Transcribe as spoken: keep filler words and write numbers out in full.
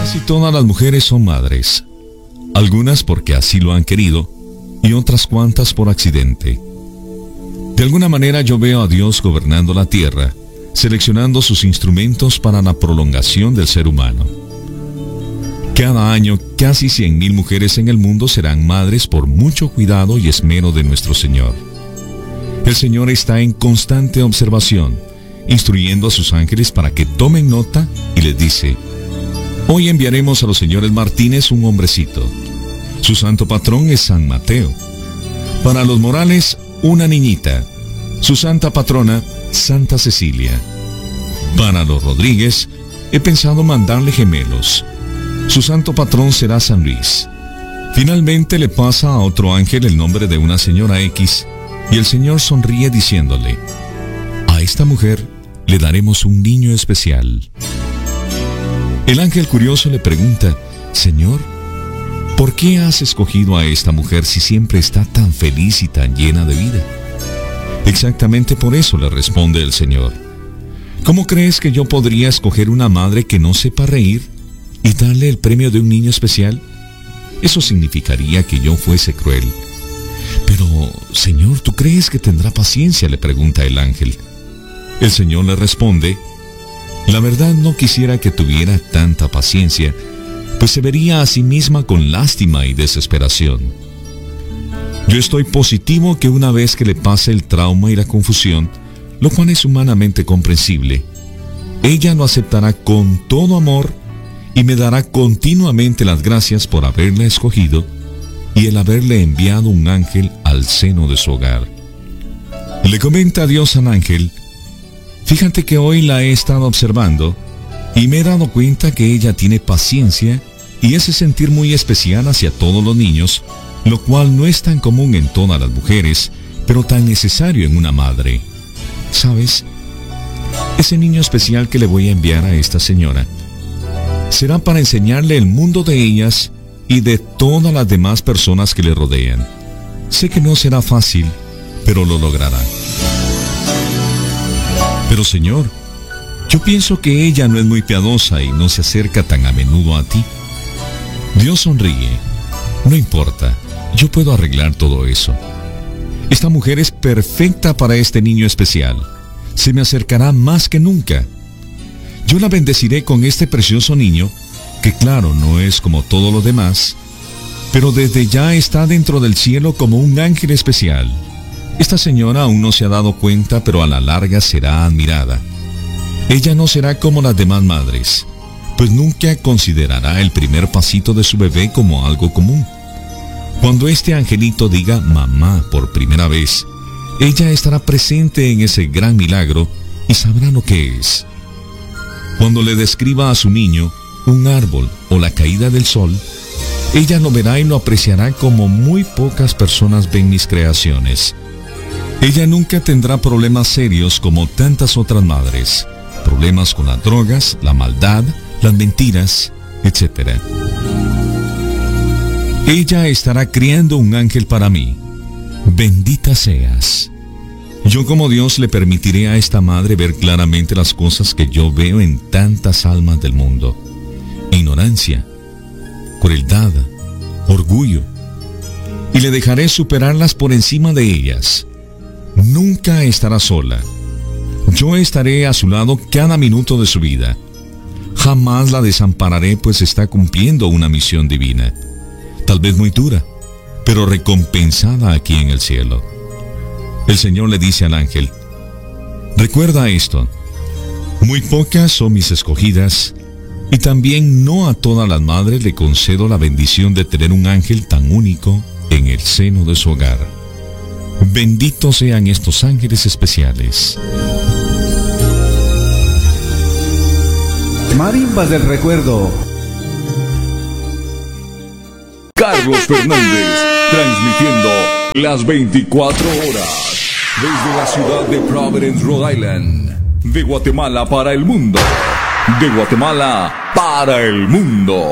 Casi todas las mujeres son madres, algunas porque así lo han querido y otras cuantas por accidente. De alguna manera yo veo a Dios gobernando la tierra, seleccionando sus instrumentos para la prolongación del ser humano. Cada año, casi cien mil mujeres en el mundo serán madres por mucho cuidado y esmero de nuestro Señor. El Señor está en constante observación, instruyendo a sus ángeles para que tomen nota y les dice: hoy enviaremos a los señores Martínez un hombrecito. Su santo patrón es San Mateo. Para los Morales, una niñita. Su santa patrona, Santa Cecilia. Para los Rodríguez, he pensado mandarle gemelos. Su santo patrón será San Luis. Finalmente le pasa a otro ángel el nombre de una señora X, y el Señor sonríe diciéndole: a esta mujer le daremos un niño especial. El ángel curioso le pregunta: Señor, ¿por qué has escogido a esta mujer si siempre está tan feliz y tan llena de vida? Exactamente por eso, le responde el Señor. ¿Cómo crees que yo podría escoger una madre que no sepa reír y darle el premio de un niño especial? Eso significaría que yo fuese cruel. Pero, Señor, ¿tú crees que tendrá paciencia?, le pregunta el ángel. El Señor le responde: la verdad no quisiera que tuviera tanta paciencia, pues se vería a sí misma con lástima y desesperación. Yo estoy positivo que una vez que le pase el trauma y la confusión, lo cual es humanamente comprensible, ella lo aceptará con todo amor y me dará continuamente las gracias por haberla escogido y el haberle enviado un ángel al seno de su hogar. Le comenta Dios al ángel: fíjate que hoy la he estado observando y me he dado cuenta que ella tiene paciencia y ese sentir muy especial hacia todos los niños, lo cual no es tan común en todas las mujeres, pero tan necesario en una madre. ¿Sabes? Ese niño especial que le voy a enviar a esta señora será para enseñarle el mundo de ellas y de todas las demás personas que le rodean. Sé que no será fácil, pero lo logrará. Pero Señor, yo pienso que ella no es muy piadosa y no se acerca tan a menudo a ti. Dios sonríe. No importa, yo puedo arreglar todo eso. Esta mujer es perfecta para este niño especial. Se me acercará más que nunca. Yo la bendeciré con este precioso niño, que claro, no es como todos los demás, pero desde ya está dentro del cielo como un ángel especial. Esta señora aún no se ha dado cuenta, pero a la larga será admirada. Ella no será como las demás madres, pues nunca considerará el primer pasito de su bebé como algo común. Cuando este angelito diga mamá por primera vez, ella estará presente en ese gran milagro y sabrá lo que es. Cuando le describa a su niño un árbol o la caída del sol, ella lo verá y lo apreciará como muy pocas personas ven mis creaciones. Ella nunca tendrá problemas serios como tantas otras madres, problemas con las drogas, la maldad, las mentiras, etcétera. Ella estará criando un ángel para mí. Bendita seas. Yo como Dios le permitiré a esta madre ver claramente las cosas que yo veo en tantas almas del mundo: ignorancia, crueldad, orgullo, y le dejaré superarlas por encima de ellas. Nunca estará sola. Yo estaré a su lado cada minuto de su vida. Jamás la desampararé, pues está cumpliendo una misión divina, tal vez muy dura, pero recompensada aquí en el cielo. El Señor le dice al ángel: recuerda esto, muy pocas son mis escogidas, y también no a todas las madres le concedo la bendición de tener un ángel tan único en el seno de su hogar. Benditos sean estos ángeles especiales. Marimbas del recuerdo. Carlos Fernández, transmitiendo las veinticuatro horas desde la ciudad de Providence, Rhode Island, de Guatemala para el mundo, de Guatemala para el mundo.